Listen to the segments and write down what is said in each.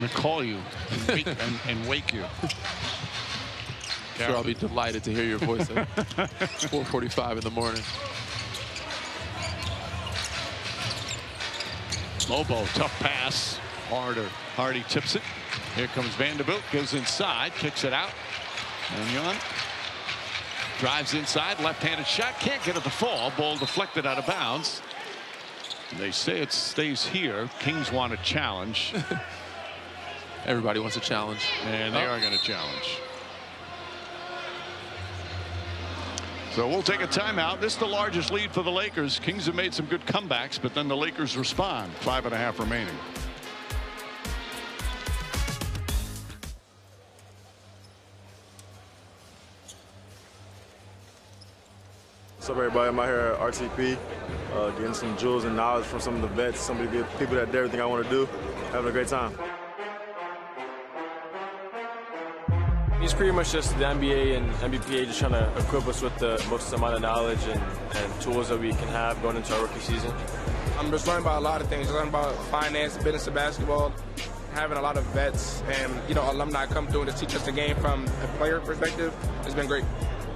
and call you and wake you. Sure, I'll be delighted to hear your voice at 4:45 in the morning. Lobo, tough pass. Hardy tips it. Here comes Vanderbilt, goes inside, kicks it out. Mannion drives inside, left-handed shot, can't get it to fall. Ball deflected out of bounds. They say it stays here. Kings want a challenge. Everybody wants a challenge. And they are going to challenge. So we'll take a timeout. This is the largest lead for the Lakers. Kings have made some good comebacks, but then the Lakers respond. 5.5 remaining. What's up, everybody? I'm out here at RTP, getting some jewels and knowledge from some of the vets, some of the people that do everything I want to do, having a great time. He's pretty much just the NBA and NBPA just trying to equip us with the most amount of knowledge and tools that we can have going into our rookie season. I'm just learning about a lot of things. Learning about finance, business of basketball, having a lot of vets and, you know, alumni come through to teach us the game from a player perspective. It's been great.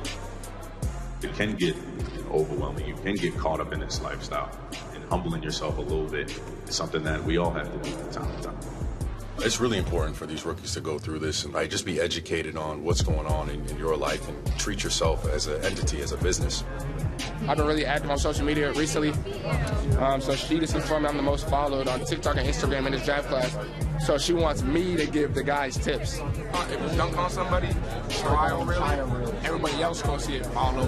It can get overwhelming. You can get caught up in this lifestyle, and humbling yourself a little bit is something that we all have to do from time to time. It's really important for these rookies to go through this and just be educated on what's going on in your life and treat yourself as an entity, as a business. I've been really active on social media recently. So she just informed me I'm the most followed on TikTok and Instagram in this draft class. So she wants me to give the guys tips. If we dunk on somebody, trial really. Everybody else gonna see it. Follow.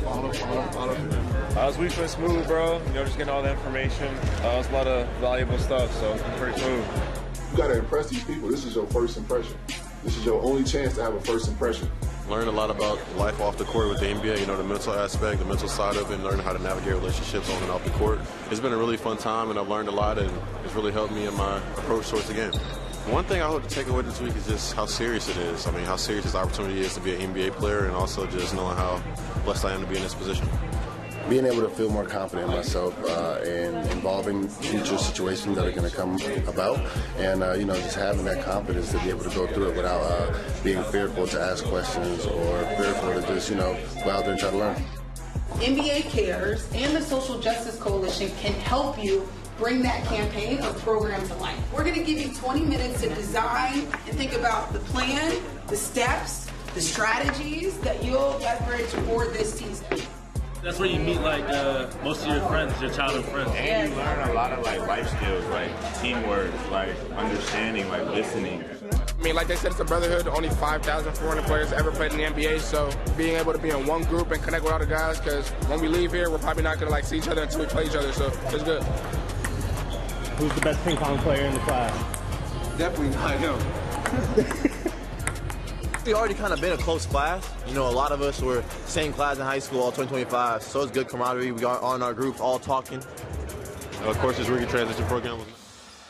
This week's been smooth, bro. You know, just getting all the information. It's a lot of valuable stuff, so it's been pretty smooth. You gotta impress these people. This is your first impression. This is your only chance to have a first impression. Learn a lot about life off the court with the NBA, you know, the mental aspect, the mental side of it, and learn how to navigate relationships on and off the court. It's been a really fun time, and I've learned a lot, and it's really helped me in my approach towards the game. One thing I hope to take away this week is just how serious it is. I mean, how serious this opportunity is to be an NBA player, and also just knowing how blessed I am to be in this position. Being able to feel more confident in myself and involving future situations that are going to come about, and you know, just having that confidence to be able to go through it without being fearful to ask questions or fearful to just, you know, go out there and try to learn. NBA Cares and the Social Justice Coalition can help you bring that campaign or program to life. We're going to give you 20 minutes to design and think about the plan, the steps, the strategies that you'll leverage for this season. That's where you meet like most of your friends, your childhood friends. And you learn a lot of like life skills, like teamwork, like understanding, like listening. I mean, like they said, it's a brotherhood. Only 5,400 players ever played in the NBA, so being able to be in one group and connect with other guys, because when we leave here, we're probably not going to like see each other until we play each other, so it's good. Who's the best ping pong player in the class? Definitely not him. We already kind of been a close class. You know, a lot of us were same class in high school, all 2025, so it's good camaraderie. We got on our groups all talking. Of course, this rookie transition program was...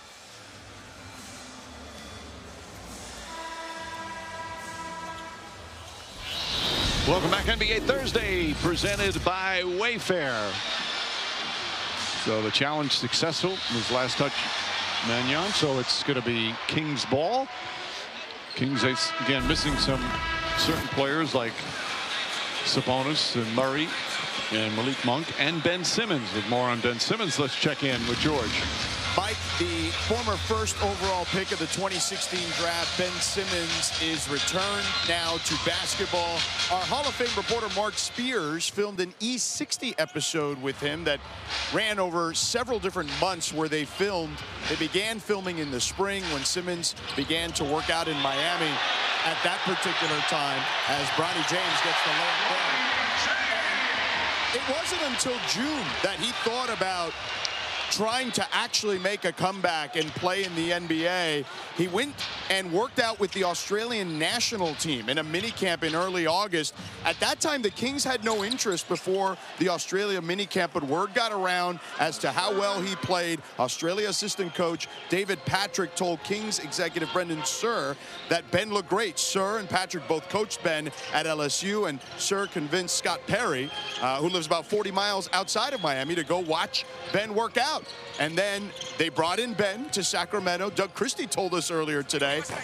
Welcome back, NBA Thursday, presented by Wayfair. So the challenge successful. His last touch, Mannion. So it's going to be Kings ball. Kings, again, missing some certain players like Sabonis and Murray and Malik Monk and Ben Simmons. With more on Ben Simmons, let's check in with George. Mike, the former first overall pick of the 2016 draft, Ben Simmons, is returned now to basketball. Our Hall of Fame reporter Mark Spears filmed an E60 episode with him that ran over several different months where they filmed. They began filming in the spring when Simmons began to work out in Miami at that particular time as Bronny James gets the layup down. It wasn't until June that he thought about trying to actually make a comeback and play in the NBA. He went and worked out with the Australian national team in a minicamp in early August. At that time, the Kings had no interest before the Australia minicamp, but word got around as to how well he played. Australia assistant coach David Patrick told Kings executive Brendan Suhr that Ben looked great. Suhr and Patrick both coached Ben at LSU, and Suhr convinced Scott Perry, who lives about 40 miles outside of Miami, to go watch Ben work out. And then they brought in Ben to Sacramento. Doug Christie told us earlier today